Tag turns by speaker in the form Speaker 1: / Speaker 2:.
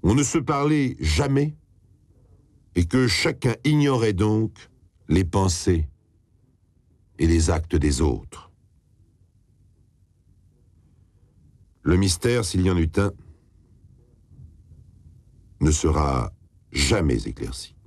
Speaker 1: on ne se parlait jamais et que chacun ignorait donc les pensées et les actes des autres. Le mystère, s'il y en eut un, ne sera jamais éclairci.